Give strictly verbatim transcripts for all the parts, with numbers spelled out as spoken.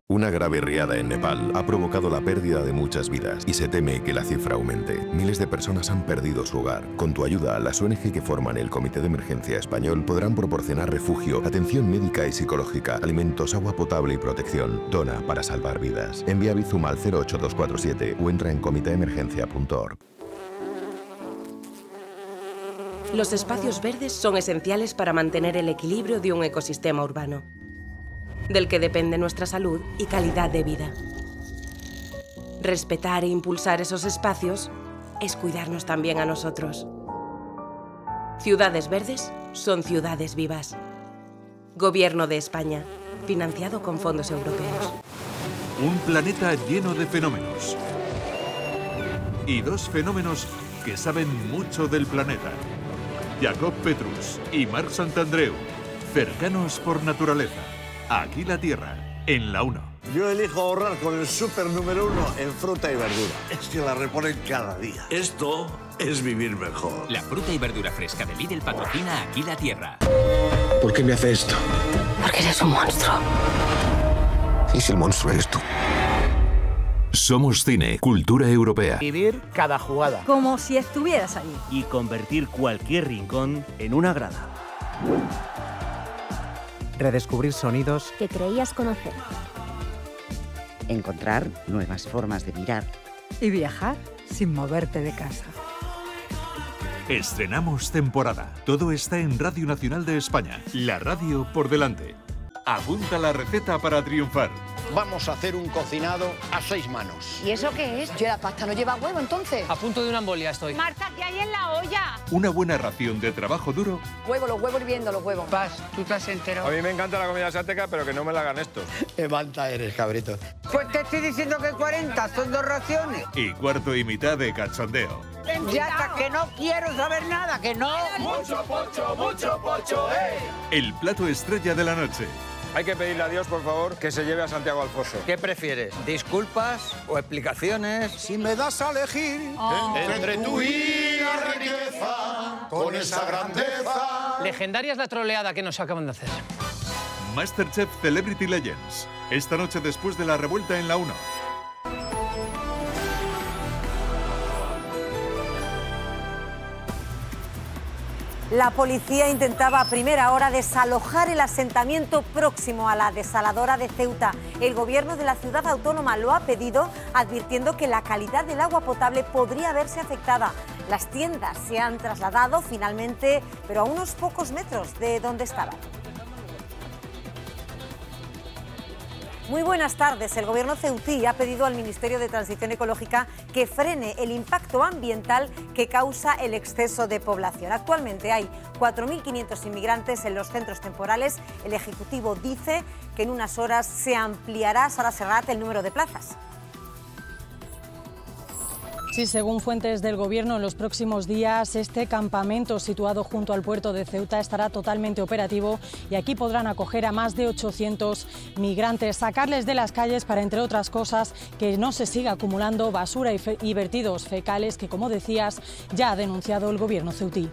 Una grave riada en Nepal ha provocado la pérdida de muchas vidas y se teme que la cifra aumente. Miles de personas han perdido su hogar. Con tu ayuda, las O N G que forman el Comité de Emergencia Español podrán proporcionar refugio, atención médica y psicológica, alimentos, agua potable y protección. Dona para salvar vidas. Envía Bizum al cero ocho dos cuatro siete o entra en comité emergencia punto org. Los espacios verdes son esenciales para mantener el equilibrio de un ecosistema urbano, del que depende nuestra salud y calidad de vida. Respetar e impulsar esos espacios es cuidarnos también a nosotros. Ciudades verdes son ciudades vivas. Gobierno de España, financiado con fondos europeos. Un planeta lleno de fenómenos. Y dos fenómenos que saben mucho del planeta. Jacob Petrus y Marc Santandreu, cercanos por naturaleza. Aquí la Tierra, en la uno. Yo elijo ahorrar con el súper número uno en fruta y verdura. Es que la reponen cada día. Esto es vivir mejor. La fruta y verdura fresca de Lidl patrocina Aquí la Tierra. ¿Por qué me hace esto? Porque eres un monstruo. ¿Y si el monstruo eres tú? Somos cine, cultura europea. Vivir cada jugada. Como si estuvieras allí. Y convertir cualquier rincón en una grada. Redescubrir sonidos que creías conocer. Encontrar nuevas formas de mirar. Y viajar sin moverte de casa. Estrenamos temporada. Todo está en Radio Nacional de España. La radio por delante. Apunta la receta para triunfar. Vamos a hacer un cocinado a seis manos. ¿Y eso qué es? Yo, la pasta no lleva huevo, entonces. A punto de una embolia estoy. Marta, ¿qué hay en la olla? Una buena ración de trabajo duro. Huevo, los huevos hirviendo, los huevos. Paz, tú te has enterado. A mí me encanta la comida asiática, pero que no me la hagan estos. Qué manta eres, cabrito. Pues te estoy diciendo que cuarenta son dos raciones. Y cuarto y mitad de cachondeo. Ya hasta que no quiero saber nada, que no. Mucho pocho, mucho pocho, eh. El plato estrella de la noche. Hay que pedirle a Dios, por favor, que se lleve a Santiago Alfonso. ¿Qué prefieres? ¿Disculpas o explicaciones? Si me das a elegir oh. entre tú y la riqueza, con esa grandeza. Legendaria es la troleada que nos acaban de hacer. Masterchef Celebrity Legends. Esta noche después de la revuelta en la uno. La policía intentaba a primera hora desalojar el asentamiento próximo a la desaladora de Ceuta. El gobierno de la ciudad autónoma lo ha pedido, advirtiendo que la calidad del agua potable podría verse afectada. Las tiendas se han trasladado finalmente, pero a unos pocos metros de donde estaban. Muy buenas tardes. El gobierno ceutí ha pedido al Ministerio de Transición Ecológica que frene el impacto ambiental que causa el exceso de población. Actualmente hay cuatro mil quinientos inmigrantes en los centros temporales. El Ejecutivo dice que en unas horas se ampliará, Sara Serrat, el número de plazas. Sí, según fuentes del Gobierno, en los próximos días este campamento situado junto al puerto de Ceuta estará totalmente operativo y aquí podrán acoger a más de ochocientos migrantes, sacarles de las calles para, entre otras cosas, que no se siga acumulando basura y, fe- y vertidos fecales que, como decías, ya ha denunciado el Gobierno ceutí.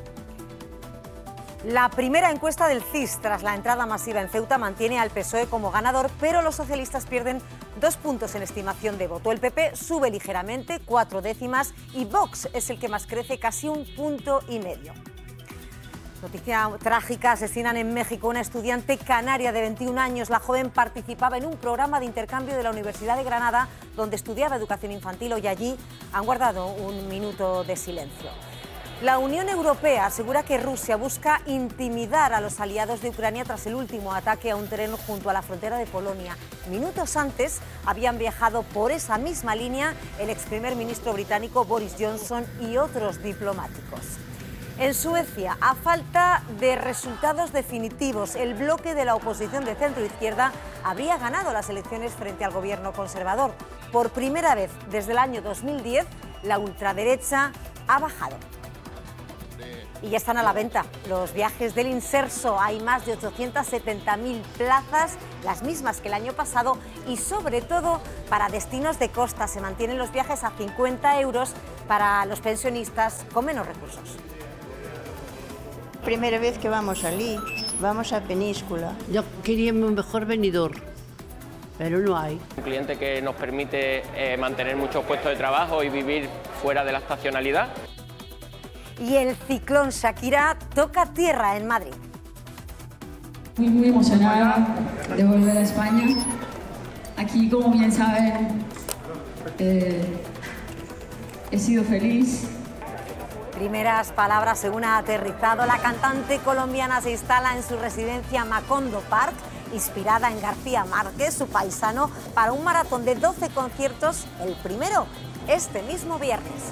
La primera encuesta del C I S tras la entrada masiva en Ceuta mantiene al P S O E como ganador, pero los socialistas pierden dos puntos en estimación de voto. El P P sube ligeramente, cuatro décimas, y Vox es el que más crece, casi un punto y medio. Noticia trágica: asesinan en México a una estudiante canaria de veintiún años. La joven participaba en un programa de intercambio de la Universidad de Granada, donde estudiaba educación infantil. Hoy allí han guardado un minuto de silencio. La Unión Europea asegura que Rusia busca intimidar a los aliados de Ucrania tras el último ataque a un tren junto a la frontera de Polonia. Minutos antes habían viajado por esa misma línea el ex primer ministro británico Boris Johnson y otros diplomáticos. En Suecia, a falta de resultados definitivos, el bloque de la oposición de centro-izquierda habría ganado las elecciones frente al gobierno conservador. Por primera vez desde el año dos mil diez, la ultraderecha ha bajado. Y ya están a la venta los viajes del Inserso. Hay más de ochocientas setenta mil plazas, las mismas que el año pasado, y sobre todo para destinos de costa. Se mantienen los viajes a cincuenta euros para los pensionistas con menos recursos. Primera vez que vamos allí, vamos a Peníscola. Yo quería mejor Benidorm. pero no hay. Un cliente que nos permite eh, mantener muchos puestos de trabajo y vivir fuera de la estacionalidad. Y el ciclón Shakira toca tierra en Madrid. Muy, muy emocionada de volver a España. Aquí, como bien saben, eh, he sido feliz. Primeras palabras según ha aterrizado. La cantante colombiana se instala en su residencia Macondo Park, inspirada en García Márquez, su paisano, para un maratón de doce conciertos, el primero este mismo viernes.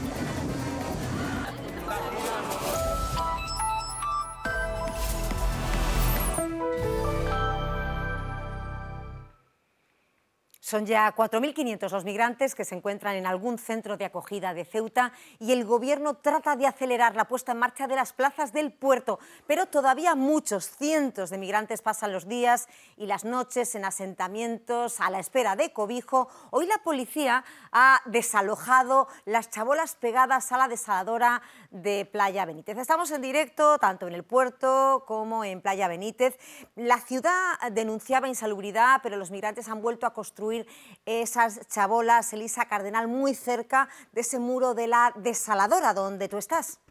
Son ya cuatro mil quinientos los migrantes que se encuentran en algún centro de acogida de Ceuta y el Gobierno trata de acelerar la puesta en marcha de las plazas del puerto. Pero todavía muchos, cientos de migrantes pasan los días y las noches en asentamientos a la espera de cobijo. Hoy la policía ha desalojado las chabolas pegadas a la desaladora de Playa Benítez. Estamos en directo tanto en el puerto como en Playa Benítez. La ciudad denunciaba insalubridad, pero los migrantes han vuelto a construir esas chabolas, Elisa Cardenal, muy cerca de ese muro de la desaladora donde tú estás.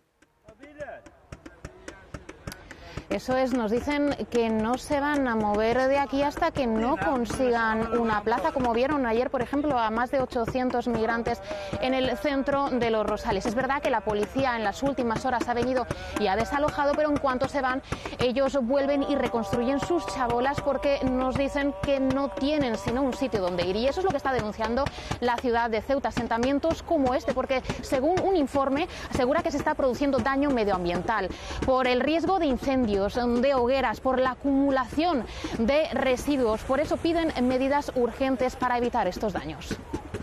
Eso es, nos dicen que no se van a mover de aquí hasta que no consigan una plaza, como vieron ayer, por ejemplo, a más de ochocientos migrantes en el centro de Los Rosales. Es verdad que la policía en las últimas horas ha venido y ha desalojado, pero en cuanto se van, ellos vuelven y reconstruyen sus chabolas porque nos dicen que no tienen sino un sitio donde ir. Y eso es lo que está denunciando la ciudad de Ceuta, asentamientos como este, porque según un informe asegura que se está produciendo daño medioambiental por el riesgo de incendios, de hogueras, por la acumulación de residuos. Por eso piden medidas urgentes para evitar estos daños.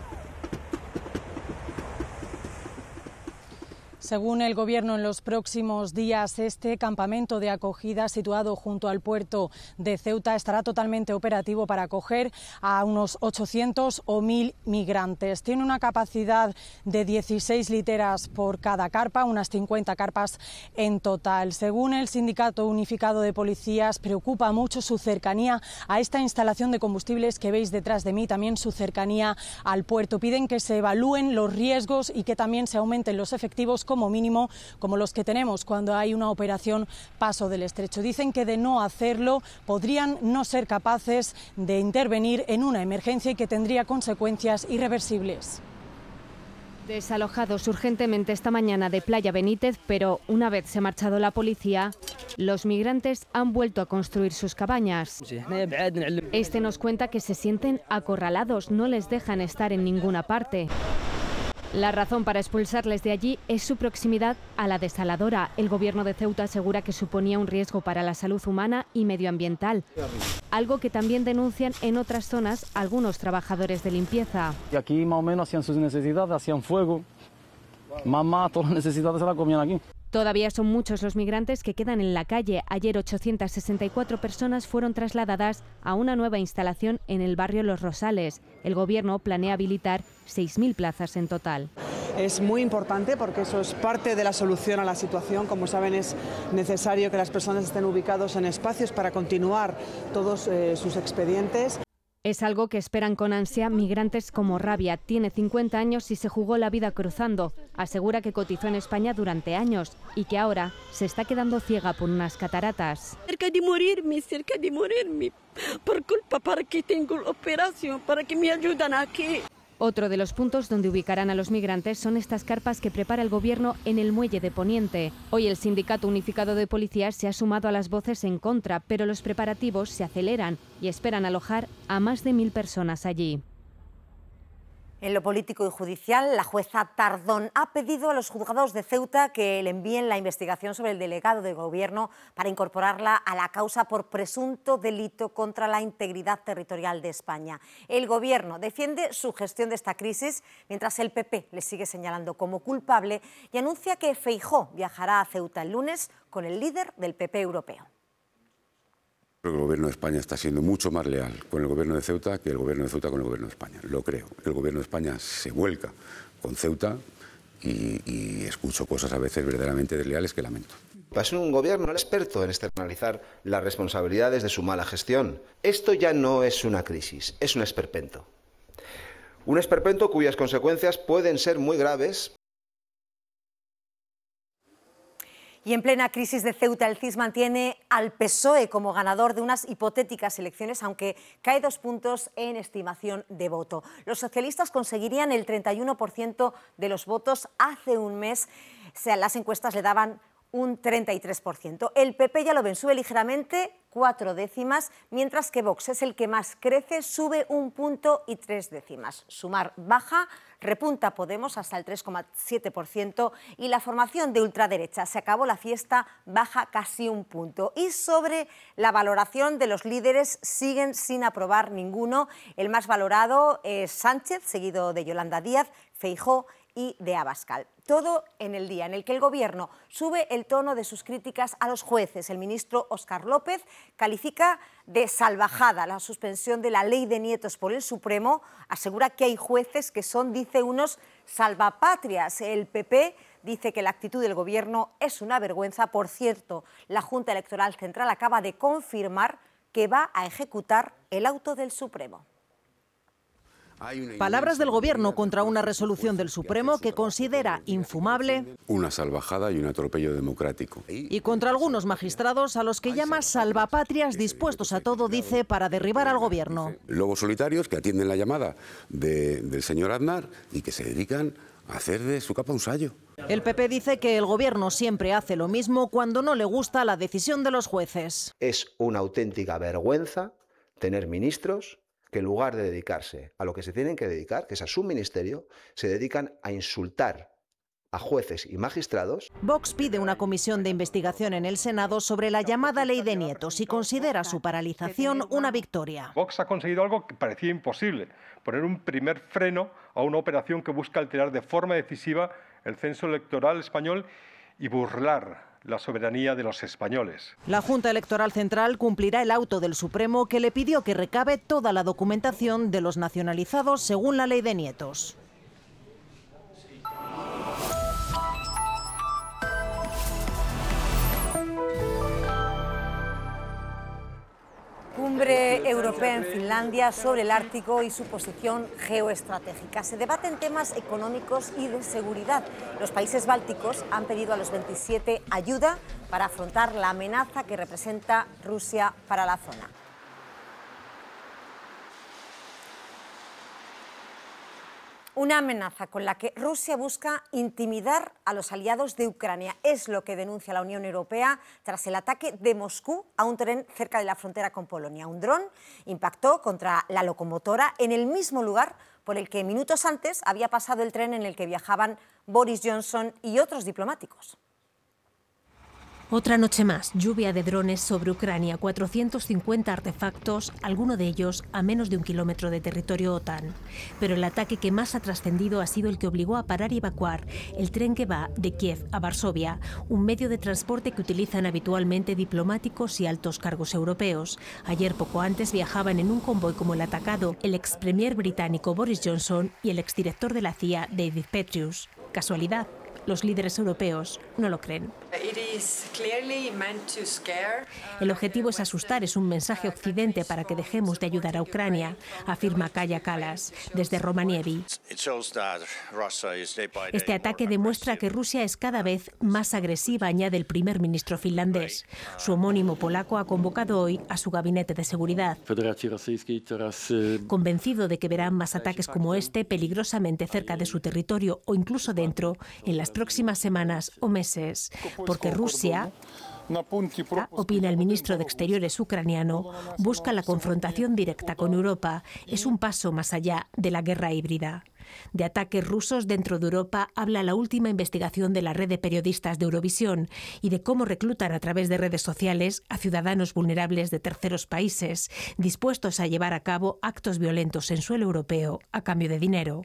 Según el Gobierno, en los próximos días este campamento de acogida situado junto al puerto de Ceuta estará totalmente operativo para acoger a unos ochocientos o mil migrantes. Tiene una capacidad de dieciséis literas por cada carpa, unas cincuenta carpas en total. Según el Sindicato Unificado de Policías, preocupa mucho su cercanía a esta instalación de combustibles que veis detrás de mí, también su cercanía al puerto. Piden que se evalúen los riesgos y que también se aumenten los efectivos como mínimo, como los que tenemos cuando hay una operación Paso del Estrecho. Dicen que de no hacerlo podrían no ser capaces de intervenir en una emergencia y que tendría consecuencias irreversibles. Desalojados urgentemente esta mañana de Playa Benítez, pero una vez se ha marchado la policía, los migrantes han vuelto a construir sus cabañas. Este nos cuenta que se sienten acorralados, no les dejan estar en ninguna parte. La razón para expulsarles de allí es su proximidad a la desaladora. El Gobierno de Ceuta asegura que suponía un riesgo para la salud humana y medioambiental, algo que también denuncian en otras zonas algunos trabajadores de limpieza. Y aquí más o menos hacían sus necesidades, hacían fuego, mamá, todas las necesidades se las comían aquí. Todavía son muchos los migrantes que quedan en la calle. Ayer ochocientas sesenta y cuatro personas fueron trasladadas a una nueva instalación en el barrio Los Rosales. El Gobierno planea habilitar seis mil plazas en total. Es muy importante porque eso es parte de la solución a la situación. Como saben, es necesario que las personas estén ubicados en espacios para continuar todos eh, sus expedientes. Es algo que esperan con ansia migrantes como Rabia. Tiene cincuenta años y se jugó la vida cruzando. Asegura que cotizó en España durante años y que ahora se está quedando ciega por unas cataratas. Cerca de morirme, cerca de morirme. Por culpa, para que tengo la operación, para que me ayuden aquí. Otro de los puntos donde ubicarán a los migrantes son estas carpas que prepara el Gobierno en el muelle de Poniente. Hoy el Sindicato Unificado de Policías se ha sumado a las voces en contra, pero los preparativos se aceleran y esperan alojar a más de mil personas allí. En lo político y judicial, la jueza Tardón ha pedido a los juzgados de Ceuta que le envíen la investigación sobre el delegado del Gobierno para incorporarla a la causa por presunto delito contra la integridad territorial de España. El Gobierno defiende su gestión de esta crisis, mientras el P P le sigue señalando como culpable y anuncia que Feijóo viajará a Ceuta el lunes con el líder del P P europeo. Creo que el Gobierno de España está siendo mucho más leal con el Gobierno de Ceuta que el Gobierno de Ceuta con el Gobierno de España. Lo creo. El Gobierno de España se vuelca con Ceuta y, y escucho cosas a veces verdaderamente desleales que lamento. Es un gobierno experto en externalizar las responsabilidades de su mala gestión. Esto ya no es una crisis, es un esperpento. Un esperpento cuyas consecuencias pueden ser muy graves. Y en plena crisis de Ceuta, el C I S mantiene al P S O E como ganador de unas hipotéticas elecciones, aunque cae dos puntos en estimación de voto. Los socialistas conseguirían el treinta y uno por ciento de los votos hace un mes. O sea, las encuestas le daban un treinta y tres por ciento. El P P ya lo ven, sube ligeramente, cuatro décimas, mientras que Vox es el que más crece, sube un punto y tres décimas. Sumar baja, repunta Podemos hasta el tres coma siete por ciento y la formación de ultraderecha, se acabó la fiesta, baja casi un punto. Y sobre la valoración de los líderes, siguen sin aprobar ninguno. El más valorado es Sánchez, seguido de Yolanda Díaz, Feijóo y de Abascal. Todo en el día en el que el Gobierno sube el tono de sus críticas a los jueces. El ministro Óscar López califica de salvajada la suspensión de la ley de nietos por el Supremo. Asegura que hay jueces que son, dice unos, salvapatrias. El P P dice que la actitud del Gobierno es una vergüenza. Por cierto, la Junta Electoral Central acaba de confirmar que va a ejecutar el auto del Supremo. Palabras del Gobierno contra una resolución del Supremo que considera infumable. Una salvajada y un atropello democrático. Y contra algunos magistrados a los que llama salvapatrias dispuestos a todo, dice, para derribar al Gobierno. Lobos solitarios que atienden la llamada de, del señor Aznar y que se dedican a hacer de su capa un sayo. El P P dice que el Gobierno siempre hace lo mismo cuando no le gusta la decisión de los jueces. Es una auténtica vergüenza tener ministros que en lugar de dedicarse a lo que se tienen que dedicar, que es a su ministerio, se dedican a insultar a jueces y magistrados. Vox pide una comisión de investigación en el Senado sobre la llamada ley de nietos y considera su paralización una victoria. Vox ha conseguido algo que parecía imposible, poner un primer freno a una operación que busca alterar de forma decisiva el censo electoral español y burlar la soberanía de los españoles. La Junta Electoral Central cumplirá el auto del Supremo que le pidió que recabe toda la documentación de los nacionalizados según la ley de nietos. Cumbre europea en Finlandia sobre el Ártico y su posición geoestratégica. Se debaten temas económicos y de seguridad. Los países bálticos han pedido a los veintisiete ayuda para afrontar la amenaza que representa Rusia para la zona. Una amenaza con la que Rusia busca intimidar a los aliados de Ucrania. Es lo que denuncia la Unión Europea tras el ataque de Moscú a un tren cerca de la frontera con Polonia. Un dron impactó contra la locomotora en el mismo lugar por el que minutos antes había pasado el tren en el que viajaban Boris Johnson y otros diplomáticos. Otra noche más, lluvia de drones sobre Ucrania, cuatrocientos cincuenta artefactos, alguno de ellos a menos de un kilómetro de territorio OTAN. Pero el ataque que más ha trascendido ha sido el que obligó a parar y evacuar el tren que va de Kiev a Varsovia, un medio de transporte que utilizan habitualmente diplomáticos y altos cargos europeos. Ayer, poco antes, viajaban en un convoy como el atacado el ex premier británico Boris Johnson y el exdirector de la C I A, David Petrius. ¿Casualidad? Los líderes europeos no lo creen. El objetivo es asustar, es un mensaje a Occidente para que dejemos de ayudar a Ucrania, afirma Kaja Kallas desde Rovaniemi. Este ataque demuestra que Rusia es cada vez más agresiva, añade el primer ministro finlandés. Su homónimo polaco ha convocado hoy a su gabinete de seguridad. Convencido de que verán más ataques como este peligrosamente cerca de su territorio o incluso dentro en las próximas semanas o meses, porque Rusia, opina el ministro de Exteriores ucraniano, busca la confrontación directa con Europa. Es un paso más allá de la guerra híbrida. De ataques rusos dentro de Europa habla la última investigación de la red de periodistas de Eurovisión y de cómo reclutan a través de redes sociales a ciudadanos vulnerables de terceros países, dispuestos a llevar a cabo actos violentos en suelo europeo a cambio de dinero.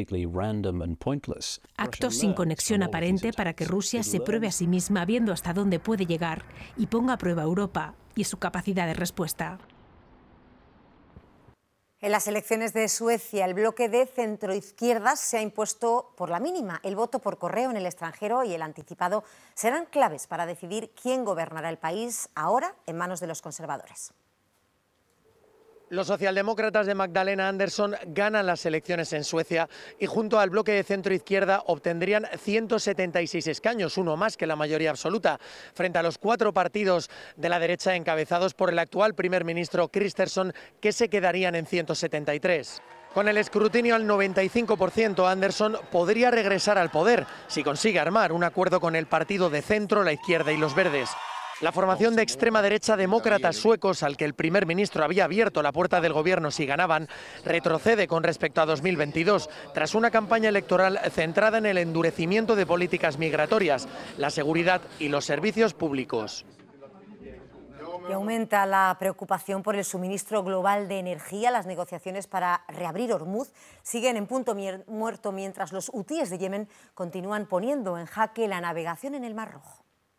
Actos sin conexión aparente para que Rusia se pruebe a sí misma viendo hasta dónde puede llegar y ponga a prueba a Europa y su capacidad de respuesta. En las elecciones de Suecia, el bloque de centroizquierdas se ha impuesto por la mínima. El voto por correo en el extranjero y el anticipado serán claves para decidir quién gobernará el país ahora en manos de los conservadores. Los socialdemócratas de Magdalena Andersson ganan las elecciones en Suecia y junto al bloque de centro-izquierda obtendrían ciento setenta y seis escaños, uno más que la mayoría absoluta, frente a los cuatro partidos de la derecha encabezados por el actual primer ministro Kristersson, que se quedarían en ciento setenta y tres. Con el escrutinio al noventa y cinco por ciento, Andersson podría regresar al poder si consigue armar un acuerdo con el partido de centro, la izquierda y los verdes. La formación de extrema derecha Demócratas Suecos, al que el primer ministro había abierto la puerta del gobierno si ganaban, retrocede con respecto a dos mil veintidós, tras una campaña electoral centrada en el endurecimiento de políticas migratorias, la seguridad y los servicios públicos. Y aumenta la preocupación por el suministro global de energía. Las negociaciones para reabrir Hormuz siguen en punto muerto mientras los hutíes de Yemen continúan poniendo en jaque la navegación en el Mar Rojo.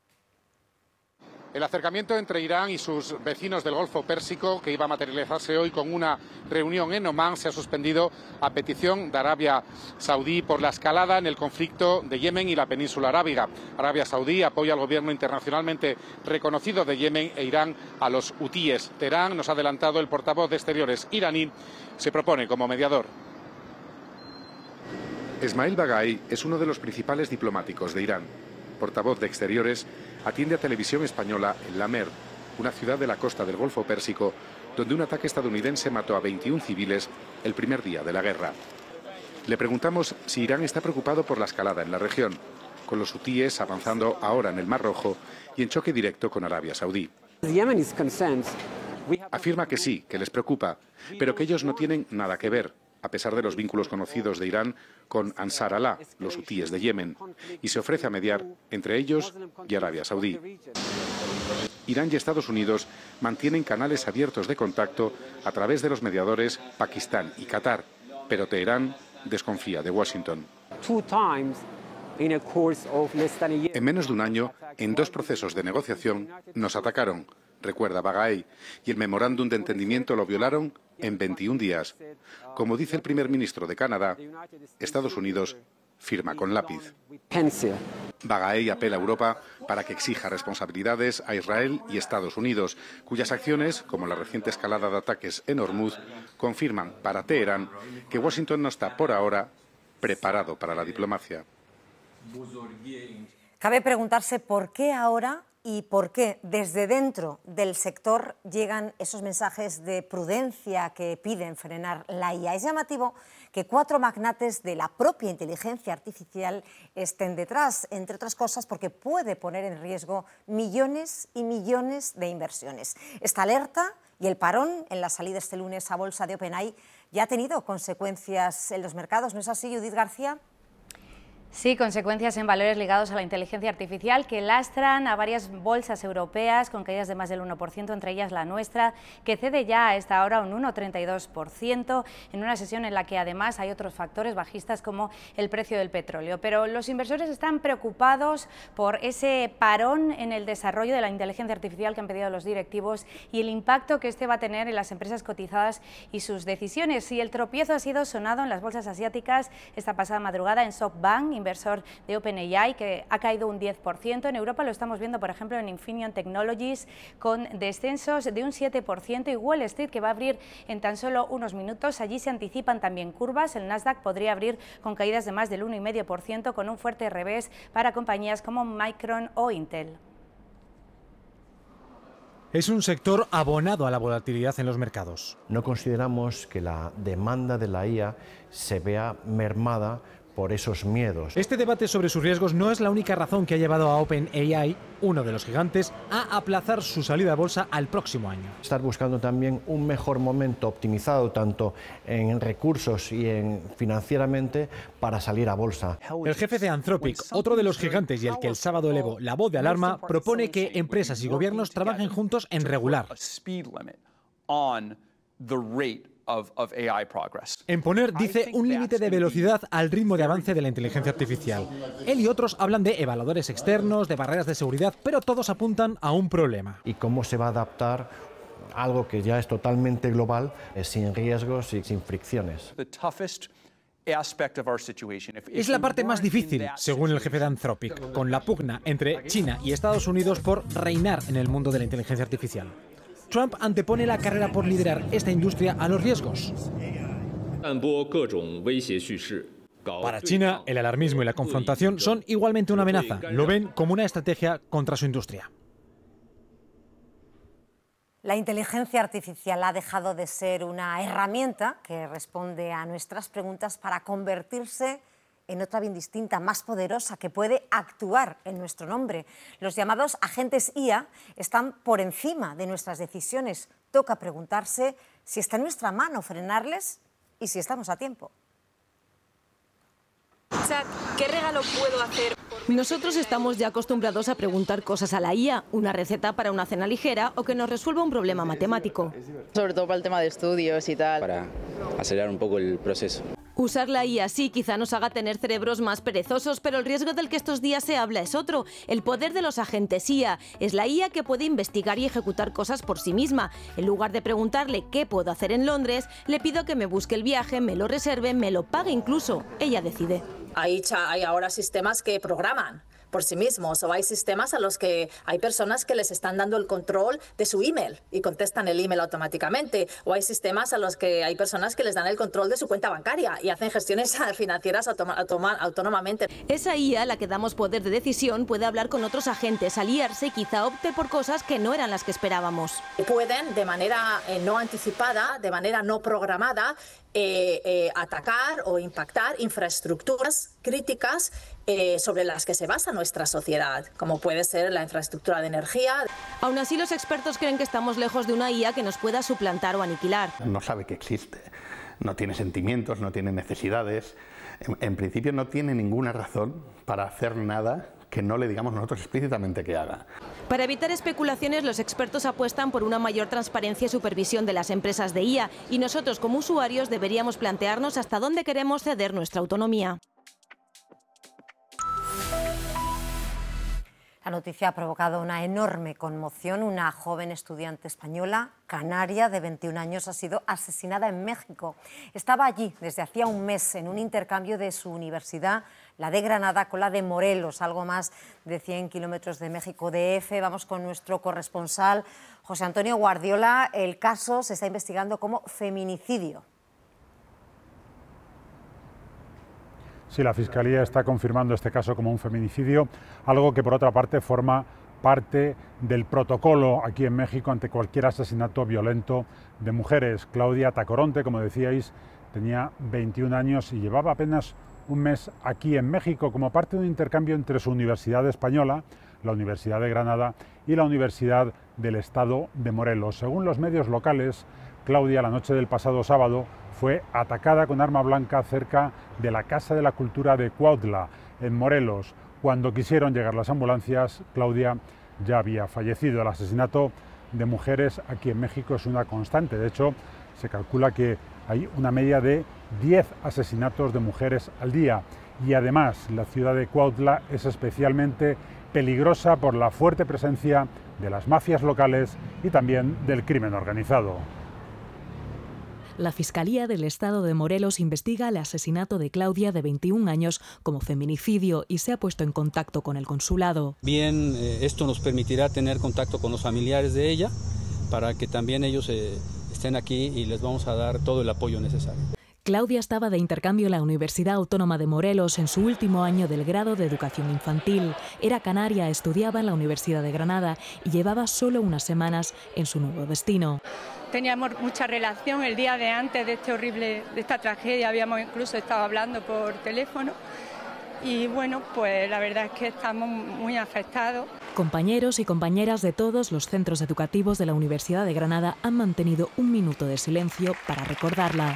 El acercamiento entre Irán y sus vecinos del Golfo Pérsico, que iba a materializarse hoy con una reunión en Omán, se ha suspendido a petición de Arabia Saudí por la escalada en el conflicto de Yemen y la península arábiga. Arabia Saudí apoya al gobierno internacionalmente reconocido de Yemen e Irán a los hutíes. Teherán, nos ha adelantado el portavoz de Exteriores iraní, se propone como mediador. Esmail Baghai es uno de los principales diplomáticos de Irán. Portavoz de Exteriores, atiende a Televisión Española en La Mer, una ciudad de la costa del Golfo Pérsico, donde un ataque estadounidense mató a veintiún civiles el primer día de la guerra. Le preguntamos si Irán está preocupado por la escalada en la región, con los hutíes avanzando ahora en el Mar Rojo y en choque directo con Arabia Saudí. Afirma que sí, que les preocupa, pero que ellos no tienen nada que ver, a pesar de los vínculos conocidos de Irán con Ansar Allah, los hutíes de Yemen, y se ofrece a mediar entre ellos y Arabia Saudí. Irán y Estados Unidos mantienen canales abiertos de contacto a través de los mediadores Pakistán y Qatar, pero Teherán desconfía de Washington. En menos de un año, en dos procesos de negociación, nos atacaron, recuerda Baghai, y el memorándum de entendimiento lo violaron en veintiún días. Como dice el primer ministro de Canadá, Estados Unidos firma con lápiz. Baghai apela a Europa para que exija responsabilidades a Israel y Estados Unidos, cuyas acciones, como la reciente escalada de ataques en Hormuz, confirman para Teherán que Washington no está por ahora preparado para la diplomacia. Cabe preguntarse por qué ahora y por qué desde dentro del sector llegan esos mensajes de prudencia que piden frenar la I A. Es llamativo que cuatro magnates de la propia inteligencia artificial estén detrás, entre otras cosas porque puede poner en riesgo millones y millones de inversiones. Esta alerta y el parón en la salida este lunes a bolsa de OpenAI ya ha tenido consecuencias en los mercados, ¿no es así, Judith García? Sí, consecuencias en valores ligados a la inteligencia artificial que lastran a varias bolsas europeas con caídas de más del uno por ciento, entre ellas la nuestra, que cede ya a esta hora un uno coma treinta y dos por ciento en una sesión en la que además hay otros factores bajistas como el precio del petróleo. Pero los inversores están preocupados por ese parón en el desarrollo de la inteligencia artificial que han pedido los directivos y el impacto que este va a tener en las empresas cotizadas y sus decisiones. Y el tropiezo ha sido sonado en las bolsas asiáticas esta pasada madrugada en SoftBank, inversor de OpenAI, que ha caído un diez por ciento. En Europa lo estamos viendo, por ejemplo, en Infineon Technologies, con descensos de un siete por ciento, y Wall Street, que va a abrir en tan solo unos minutos. Allí se anticipan también curvas. El Nasdaq podría abrir con caídas de más del uno coma cinco por ciento, con un fuerte revés para compañías como Micron o Intel. Es un sector abonado a la volatilidad en los mercados. No consideramos que la demanda de la I A se vea mermada por esos miedos. Este debate sobre sus riesgos no es la única razón que ha llevado a OpenAI, uno de los gigantes, a aplazar su salida a bolsa al próximo año. Estar buscando también un mejor momento optimizado tanto en recursos y en financieramente para salir a bolsa. El jefe de Anthropic, otro de los gigantes y el que el sábado elevó la voz de alarma, propone que empresas y gobiernos trabajen juntos en regular. En poner, dice, un límite de velocidad al ritmo de avance de la inteligencia artificial. Él y otros hablan de evaluadores externos, de barreras de seguridad, pero todos apuntan a un problema. ¿Y cómo se va a adaptar algo que ya es totalmente global, eh, sin riesgos y sin fricciones. Es la parte más difícil, según el jefe de Anthropic, con la pugna entre China y Estados Unidos por reinar en el mundo de la inteligencia artificial. Trump antepone la carrera por liderar esta industria a los riesgos. Para China, el alarmismo y la confrontación son igualmente una amenaza. Lo ven como una estrategia contra su industria. La inteligencia artificial ha dejado de ser una herramienta que responde a nuestras preguntas para convertirse en otra bien distinta, más poderosa, que puede actuar en nuestro nombre. Los llamados agentes I A están por encima de nuestras decisiones. Toca preguntarse si está en nuestra mano frenarles y si estamos a tiempo. Chat, ¿qué regalo puedo hacer? Nosotros estamos ya acostumbrados a preguntar cosas a la I A, una receta para una cena ligera o que nos resuelva un problema matemático. Sobre todo para el tema de estudios y tal. Para acelerar un poco el proceso. Usar la I A sí quizá nos haga tener cerebros más perezosos, pero el riesgo del que estos días se habla es otro. El poder de los agentes I A. Es la I A que puede investigar y ejecutar cosas por sí misma. En lugar de preguntarle qué puedo hacer en Londres, le pido que me busque el viaje, me lo reserve, me lo pague incluso. Ella decide. Hay, hay ahora sistemas que programan por sí mismos, o hay sistemas a los que hay personas que les están dando el control de su email y contestan el email automáticamente, o hay sistemas a los que hay personas que les dan el control de su cuenta bancaria y hacen gestiones financieras autónomamente. Esa I A, la que damos poder de decisión, puede hablar con otros agentes, aliarse y quizá opte por cosas que no eran las que esperábamos. Pueden, de manera eh, no anticipada, de manera no programada, eh, eh, atacar o impactar infraestructuras críticas eh, sobre las que se basa nuestra sociedad, como puede ser la infraestructura de energía. Aún así, los expertos creen que estamos lejos de una I A que nos pueda suplantar o aniquilar. No sabe que existe, no tiene sentimientos, no tiene necesidades. En, en principio no tiene ninguna razón para hacer nada que no le digamos nosotros explícitamente que haga. Para evitar especulaciones, los expertos apuestan por una mayor transparencia y supervisión de las empresas de I A, y nosotros como usuarios deberíamos plantearnos hasta dónde queremos ceder nuestra autonomía. La noticia ha provocado una enorme conmoción. Una joven estudiante española, canaria, de veintiún años, ha sido asesinada en México. Estaba allí desde hacía un mes en un intercambio de su universidad, la de Granada, con la de Morelos, algo más de cien kilómetros de México D F. Vamos con nuestro corresponsal, José Antonio Guardiola. El caso se está investigando como feminicidio. Sí, la Fiscalía está confirmando este caso como un feminicidio, algo que por otra parte forma parte del protocolo aquí en México ante cualquier asesinato violento de mujeres. Claudia Tacoronte, como decíais, tenía veintiún años y llevaba apenas un mes aquí en México como parte de un intercambio entre su universidad española, la Universidad de Granada, y la Universidad del Estado de Morelos. Según los medios locales, Claudia, la noche del pasado sábado, fue atacada con arma blanca cerca de la Casa de la Cultura de Cuautla, en Morelos. Cuando quisieron llegar las ambulancias, Claudia ya había fallecido. El asesinato de mujeres aquí en México es una constante. De hecho, se calcula que hay una media de diez asesinatos de mujeres al día. Y además, la ciudad de Cuautla es especialmente peligrosa por la fuerte presencia de las mafias locales y también del crimen organizado. La Fiscalía del Estado de Morelos investiga el asesinato de Claudia, de veintiún años, como feminicidio y se ha puesto en contacto con el consulado. Bien, eh, esto nos permitirá tener contacto con los familiares de ella para que también ellos eh, estén aquí y les vamos a dar todo el apoyo necesario. Claudia estaba de intercambio en la Universidad Autónoma de Morelos en su último año del grado de Educación Infantil. Era canaria, estudiaba en la Universidad de Granada y llevaba solo unas semanas en su nuevo destino. Teníamos mucha relación. El día de antes de este horrible, de esta tragedia, habíamos incluso estado hablando por teléfono. Y bueno, pues la verdad es que estamos muy afectados. Compañeros y compañeras de todos los centros educativos de la Universidad de Granada han mantenido un minuto de silencio para recordarla.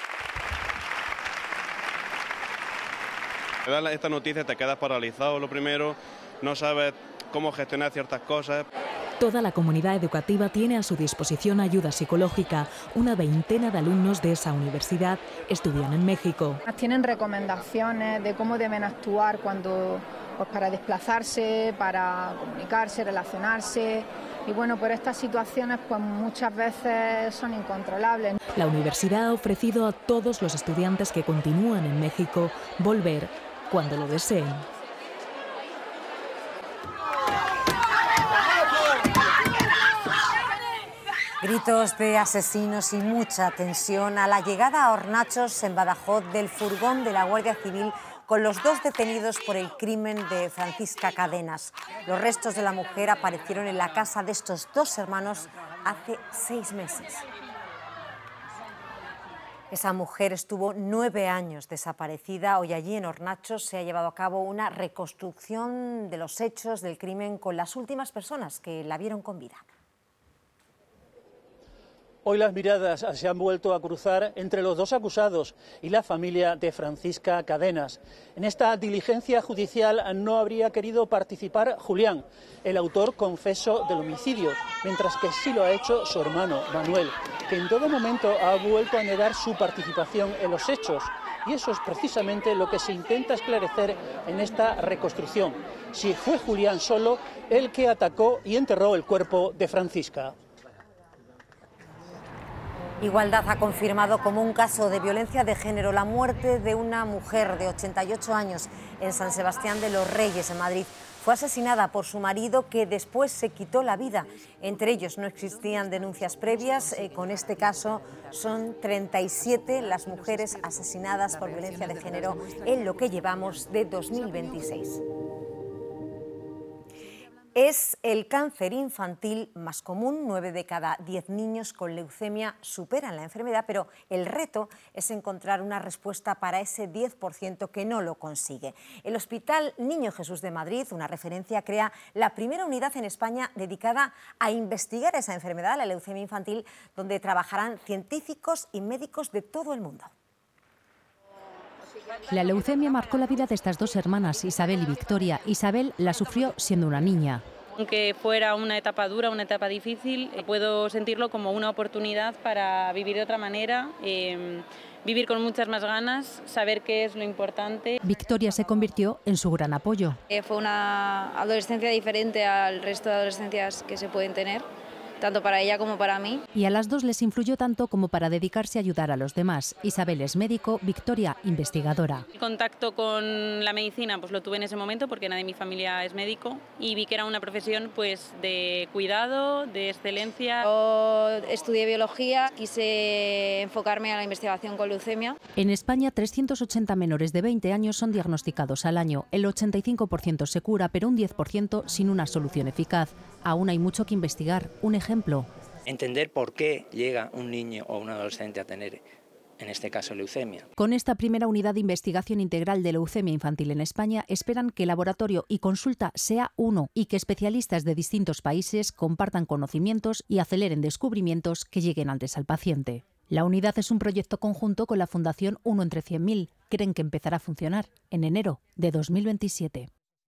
Esta noticia te quedas paralizado, lo primero, no sabes cómo gestionar ciertas cosas. Toda la comunidad educativa tiene a su disposición ayuda psicológica. Una veintena de alumnos de esa universidad estudian en México. Tienen recomendaciones de cómo deben actuar cuando, pues, para desplazarse, para comunicarse, relacionarse. y bueno, pero estas situaciones pues muchas veces son incontrolables. La universidad ha ofrecido a todos los estudiantes que continúan en México volver cuando lo deseen. Gritos de asesinos y mucha tensión a la llegada a Hornachos, en Badajoz, del furgón de la Guardia Civil con los dos detenidos por el crimen de Francisca Cadenas. Los restos de la mujer aparecieron en la casa de estos dos hermanos hace seis meses. Esa mujer estuvo nueve años desaparecida. Hoy allí en Hornachos se ha llevado a cabo una reconstrucción de los hechos del crimen con las últimas personas que la vieron con vida. Hoy las miradas se han vuelto a cruzar entre los dos acusados y la familia de Francisca Cadenas. En esta diligencia judicial no habría querido participar Julián, el autor confeso del homicidio, mientras que sí lo ha hecho su hermano Manuel, que en todo momento ha vuelto a negar su participación en los hechos. Y eso es precisamente lo que se intenta esclarecer en esta reconstrucción. Si fue Julián solo el que atacó y enterró el cuerpo de Francisca. Igualdad ha confirmado como un caso de violencia de género la muerte de una mujer de ochenta y ocho años en San Sebastián de los Reyes, en Madrid. Fue asesinada por su marido, que después se quitó la vida. Entre ellos no existían denuncias previas. Eh, con este caso son treinta y siete las mujeres asesinadas por violencia de género en lo que llevamos de dos mil veintiséis. Es el cáncer infantil más común. Nueve de cada diez niños con leucemia superan la enfermedad, pero el reto es encontrar una respuesta para ese diez por ciento que no lo consigue. El Hospital Niño Jesús de Madrid, una referencia, crea la primera unidad en España dedicada a investigar esa enfermedad, la leucemia infantil, donde trabajarán científicos y médicos de todo el mundo. La leucemia marcó la vida de estas dos hermanas, Isabel y Victoria. Isabel la sufrió siendo una niña. Aunque fuera una etapa dura, una etapa difícil, puedo sentirlo como una oportunidad para vivir de otra manera, eh, vivir con muchas más ganas, saber qué es lo importante. Victoria se convirtió en su gran apoyo. Eh, fue una adolescencia diferente al resto de adolescencias que se pueden tener, tanto para ella como para mí. Y a las dos les influyó tanto como para dedicarse a ayudar a los demás. Isabel es médico, Victoria investigadora. El contacto con la medicina pues lo tuve en ese momento porque nadie de mi familia es médico y vi que era una profesión pues de cuidado, de excelencia. Yo estudié biología, quise enfocarme a la investigación con leucemia. En España, trescientos ochenta menores de veinte años son diagnosticados al año. El ochenta y cinco por ciento se cura, pero un diez por ciento sin una solución eficaz. Aún hay mucho que investigar. Un ejemplo. Entender por qué llega un niño o un adolescente a tener, en este caso, leucemia. Con esta primera unidad de investigación integral de leucemia infantil en España, esperan que el laboratorio y consulta sea uno y que especialistas de distintos países compartan conocimientos y aceleren descubrimientos que lleguen antes al paciente. La unidad es un proyecto conjunto con la Fundación uno entre cien mil. Creen que empezará a funcionar en enero de dos mil veintisiete.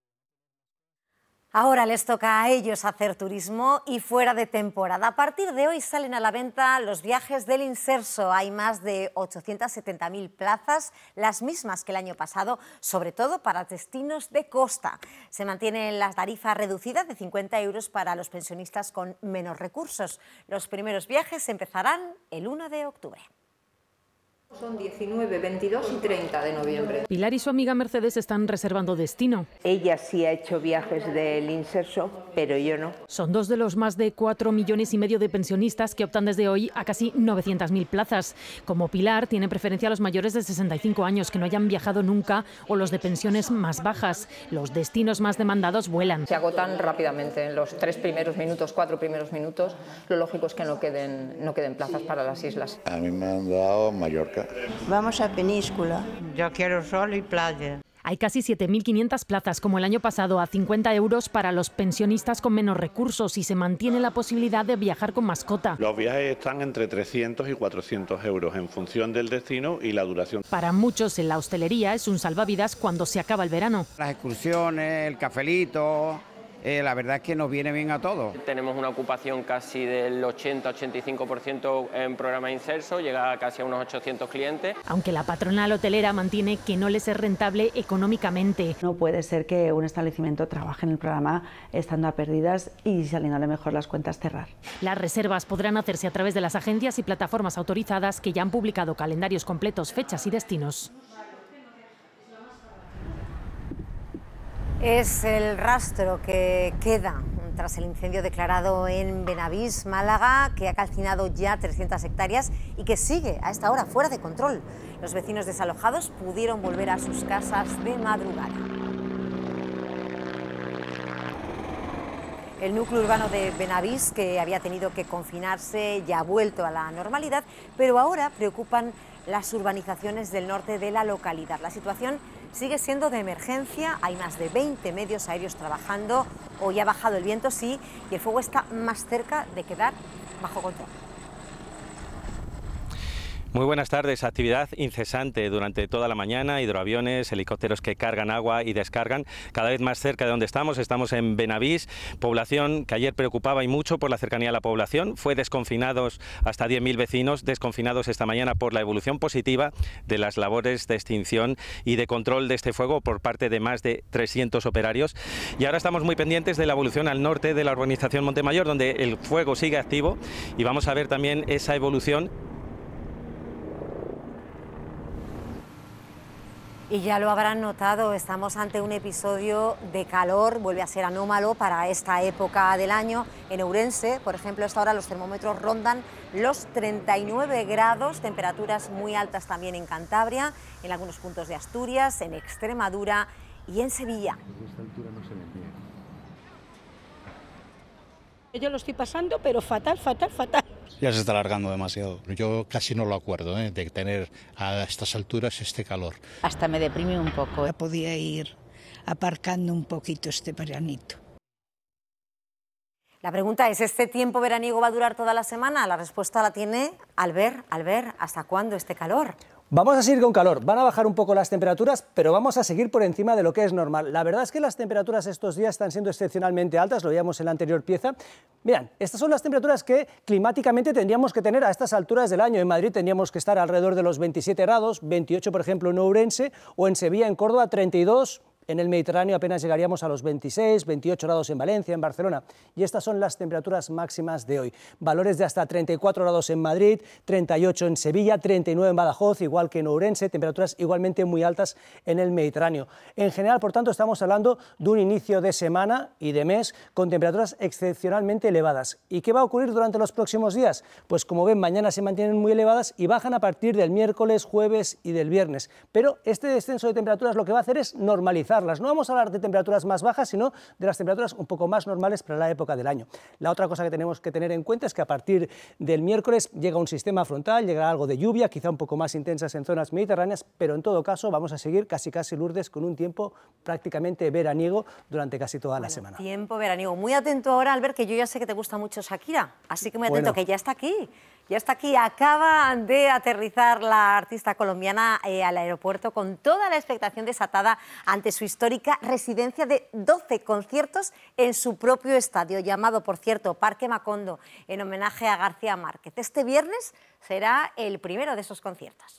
Ahora les toca a ellos hacer turismo y fuera de temporada. A partir de hoy salen a la venta los viajes del Inserso. Hay más de ochocientas setenta mil plazas, las mismas que el año pasado, sobre todo para destinos de costa. Se mantienen las tarifas reducidas de cincuenta euros para los pensionistas con menos recursos. Los primeros viajes empezarán el uno de octubre. Son diecinueve, veintidós y treinta de noviembre. Pilar y su amiga Mercedes están reservando destino. Ella sí ha hecho viajes del Inserso, pero yo no. Son dos de los más de cuatro millones y medio de pensionistas que optan desde hoy a casi novecientas mil plazas. Como Pilar, tiene preferencia a los mayores de sesenta y cinco años que no hayan viajado nunca o los de pensiones más bajas. Los destinos más demandados vuelan. Se agotan rápidamente en los tres primeros minutos, cuatro primeros minutos. Lo lógico es que no queden, no queden plazas para las islas. A mí me han dado Mallorca. Vamos a Peníscola. Yo quiero sol y playa. Hay casi siete mil quinientas plazas, como el año pasado, a cincuenta euros para los pensionistas con menos recursos y se mantiene la posibilidad de viajar con mascota. Los viajes están entre trescientos y cuatrocientos euros en función del destino y la duración. Para muchos en la hostelería es un salvavidas cuando se acaba el verano. Las excursiones, el cafelito, eh, la verdad es que nos viene bien a todos. Tenemos una ocupación casi del ochenta a ochenta y cinco por ciento en programa Inserso, llega casi a unos ochocientos clientes. Aunque la patronal hotelera mantiene que no les es rentable económicamente. No puede ser que un establecimiento trabaje en el programa estando a pérdidas y saliéndole mejor las cuentas cerrar. Las reservas podrán hacerse a través de las agencias y plataformas autorizadas que ya han publicado calendarios completos, fechas y destinos. Es el rastro que queda tras el incendio declarado en Benavís, Málaga, que ha calcinado ya trescientas hectáreas y que sigue a esta hora fuera de control. Los vecinos desalojados pudieron volver a sus casas de madrugada. El núcleo urbano de Benavís, que había tenido que confinarse, ya ha vuelto a la normalidad, pero ahora preocupan las urbanizaciones del norte de la localidad. La situación sigue siendo de emergencia, hay más de veinte medios aéreos trabajando, hoy ha bajado el viento, sí, y el fuego está más cerca de quedar bajo control. Muy buenas tardes. Actividad incesante durante toda la mañana, hidroaviones, helicópteros que cargan agua y descargan cada vez más cerca de donde estamos. Estamos en Benavís, población que ayer preocupaba y mucho por la cercanía a la población. Fue desconfinados hasta diez mil vecinos, desconfinados esta mañana por la evolución positiva de las labores de extinción y de control de este fuego por parte de más de trescientos operarios. Y ahora estamos muy pendientes de la evolución al norte de la urbanización Montemayor, donde el fuego sigue activo, y vamos a ver también esa evolución. Y ya lo habrán notado, estamos ante un episodio de calor, vuelve a ser anómalo para esta época del año. En Ourense, por ejemplo, a esta hora los termómetros rondan los treinta y nueve grados, temperaturas muy altas también en Cantabria, en algunos puntos de Asturias, en Extremadura y en Sevilla. Desde esta altura no se ve bien. Yo lo estoy pasando, pero fatal, fatal, fatal. Ya se está alargando demasiado. Yo casi no lo acuerdo, ¿eh? de tener a estas alturas este calor. Hasta me deprime un poco. Ya podía ir aparcando un poquito este veranito. La pregunta es, ¿este tiempo veraniego va a durar toda la semana? La respuesta la tiene Albert. Albert, ¿hasta cuándo este calor? Vamos a seguir con calor, van a bajar un poco las temperaturas, pero vamos a seguir por encima de lo que es normal. La verdad es que las temperaturas estos días están siendo excepcionalmente altas, lo veíamos en la anterior pieza. Mirad, estas son las temperaturas que climáticamente tendríamos que tener a estas alturas del año. En Madrid tendríamos que estar alrededor de los veintisiete grados, veintiocho por ejemplo en Ourense, o en Sevilla, en Córdoba, treinta y dos. En el Mediterráneo apenas llegaríamos a los veintiséis, veintiocho grados en Valencia, en Barcelona. Y estas son las temperaturas máximas de hoy. Valores de hasta treinta y cuatro grados en Madrid, treinta y ocho en Sevilla, treinta y nueve en Badajoz, igual que en Ourense, temperaturas igualmente muy altas en el Mediterráneo. En general, por tanto, estamos hablando de un inicio de semana y de mes con temperaturas excepcionalmente elevadas. ¿Y qué va a ocurrir durante los próximos días? Pues como ven, mañana se mantienen muy elevadas y bajan a partir del miércoles, jueves y del viernes. Pero este descenso de temperaturas lo que va a hacer es normalizar. No vamos a hablar de temperaturas más bajas, sino de las temperaturas un poco más normales para la época del año. La otra cosa que tenemos que tener en cuenta es que a partir del miércoles llega un sistema frontal, llegará algo de lluvia, quizá un poco más intensas en zonas mediterráneas, pero en todo caso vamos a seguir casi casi Lourdes con un tiempo prácticamente veraniego durante casi toda bueno, la semana. Tiempo veraniego. Muy atento ahora, Albert, que yo ya sé que te gusta mucho Shakira, así que muy atento, bueno. que ya está aquí. Ya está aquí, acaba de aterrizar la artista colombiana eh, al aeropuerto con toda la expectación desatada ante su histórica residencia de doce conciertos en su propio estadio, llamado, por cierto, Parque Macondo, en homenaje a García Márquez. Este viernes será el primero de esos conciertos.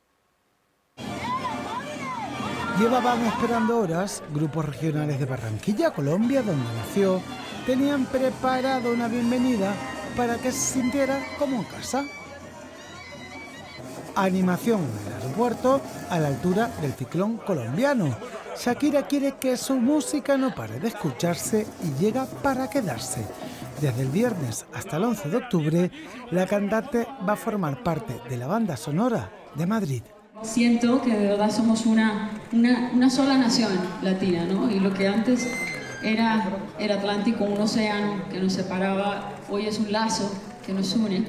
Llevaban esperando horas, grupos regionales de Barranquilla, Colombia, donde nació, tenían preparado una bienvenida para que se sintiera como en casa. Animación en el aeropuerto a la altura del ciclón colombiano. Shakira quiere que su música no pare de escucharse y llega para quedarse. Desde el viernes hasta el once de octubre, la cantante va a formar parte de la banda sonora de Madrid. Siento que de verdad somos una, una, una sola nación latina, ¿no? Y lo que antes era el Atlántico, un océano que nos separaba, hoy es un lazo que nos une.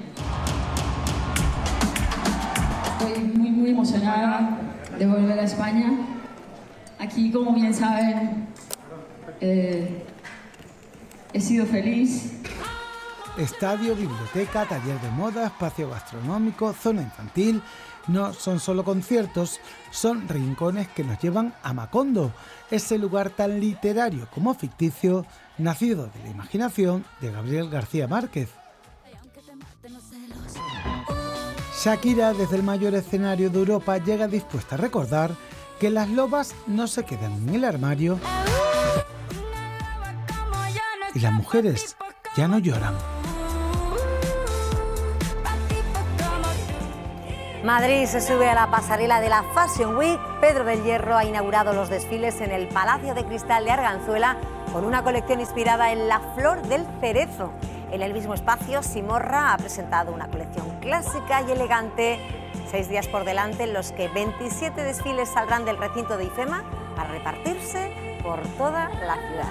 Estoy muy, muy emocionada de volver a España. Aquí, como bien saben, eh, he sido feliz. estadio, biblioteca, taller de moda, espacio gastronómico, zona infantil. No son solo conciertos, son rincones que nos llevan a Macondo, ese lugar tan literario como ficticio, nacido de la imaginación de Gabriel García Márquez. Shakira, desde el mayor escenario de Europa, llega dispuesta a recordar que las lobas no se quedan en el armario y las mujeres ya no lloran. Madrid se sube a la pasarela de la Fashion Week. Pedro del Hierro ha inaugurado los desfiles en el Palacio de Cristal de Arganzuela con una colección inspirada en la flor del cerezo. En el mismo espacio, Simorra ha presentado una colección clásica y elegante. Seis días por delante en los que veintisiete desfiles saldrán del recinto de IFEMA para repartirse por toda la ciudad.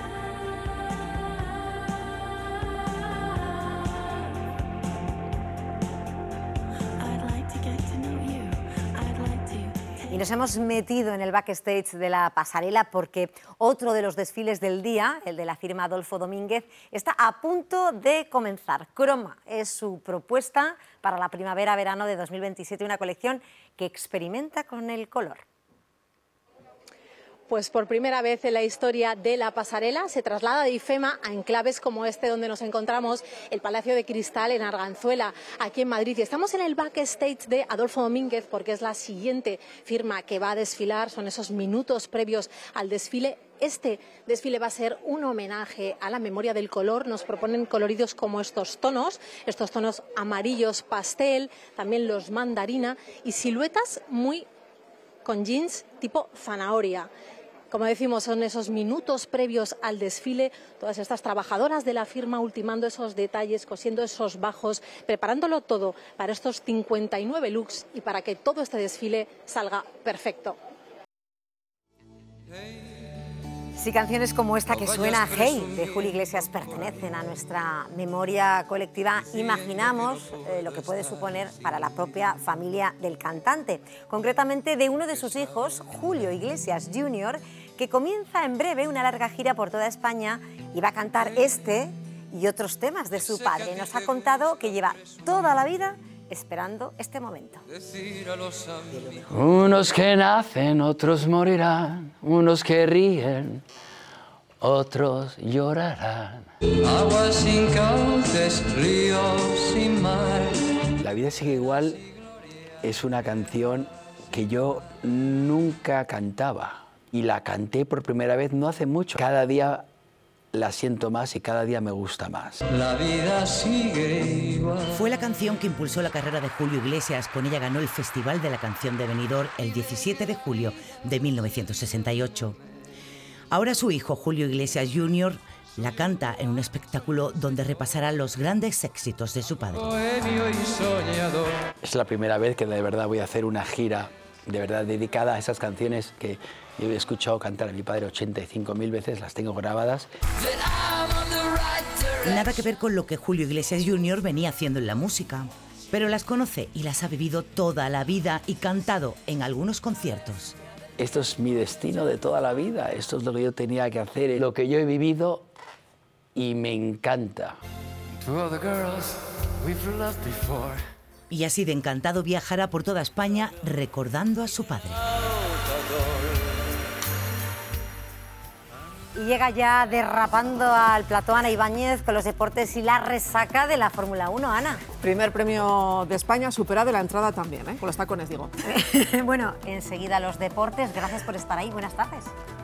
Y nos hemos metido en el backstage de la pasarela porque otro de los desfiles del día, el de la firma Adolfo Domínguez, está a punto de comenzar. Croma es su propuesta para la primavera-verano de dos mil veintisiete, una colección que experimenta con el color. Pues por primera vez en la historia de la pasarela se traslada de IFEMA a enclaves como este donde nos encontramos, el Palacio de Cristal en Arganzuela, aquí en Madrid. Y estamos en el backstage de Adolfo Domínguez porque es la siguiente firma que va a desfilar, son esos minutos previos al desfile. Este desfile va a ser un homenaje a la memoria del color. Nos proponen coloridos como estos tonos, estos tonos amarillos pastel, también los mandarina y siluetas muy con jeans tipo zanahoria. Como decimos, son esos minutos previos al desfile, todas estas trabajadoras de la firma ultimando esos detalles, cosiendo esos bajos, preparándolo todo para estos cincuenta y nueve looks y para que todo este desfile salga perfecto. Si canciones como esta que suena, Hey, de Julio Iglesias, pertenecen a nuestra memoria colectiva, imaginamos eh, lo que puede suponer para la propia familia del cantante, concretamente de uno de sus hijos, Julio Iglesias junior, que comienza en breve una larga gira por toda España y va a cantar este y otros temas de su padre. Nos ha contado que lleva toda la vida esperando este momento. Unos que nacen, otros morirán, unos que ríen, otros llorarán. Agua sin cauces, ríos sin mar. La vida sigue igual es una canción que yo nunca cantaba y la canté por primera vez no hace mucho. Cada día la siento más y cada día me gusta más. La vida sigue igual. Fue la canción que impulsó la carrera de Julio Iglesias. Con ella ganó el Festival de la Canción de Benidorm el diecisiete de julio de mil novecientos sesenta y ocho. Ahora su hijo, Julio Iglesias junior, la canta en un espectáculo donde repasará los grandes éxitos de su padre. Es la primera vez que de verdad voy a hacer una gira de verdad dedicada a esas canciones que yo he escuchado cantar a mi padre ochenta y cinco mil veces, las tengo grabadas. Nada que ver con lo que Julio Iglesias junior venía haciendo en la música, pero las conoce y las ha vivido toda la vida y cantado en algunos conciertos. Esto es mi destino de toda la vida, esto es lo que yo tenía que hacer, lo que yo he vivido y me encanta. Y así de encantado viajará por toda España recordando a su padre. Y llega ya derrapando al plató Ana Ibáñez con los deportes y la resaca de la Fórmula uno, Ana. Primer premio de España superado y la entrada también, ¿eh? Con los tacones, digo. Bueno, enseguida los deportes. Gracias por estar ahí. Buenas tardes.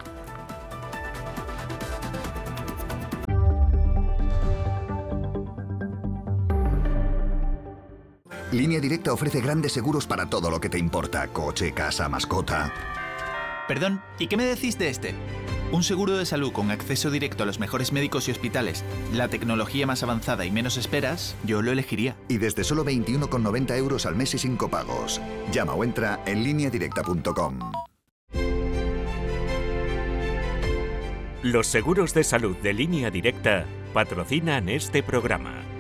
Línea Directa ofrece grandes seguros para todo lo que te importa. Coche, casa, mascota. Perdón, ¿y qué me decís de este? Un seguro de salud con acceso directo a los mejores médicos y hospitales, la tecnología más avanzada y menos esperas, yo lo elegiría. Y desde solo veintiuno con noventa euros al mes y sin copagos. Llama o entra en línea directa punto com. Los seguros de salud de Línea Directa patrocinan este programa.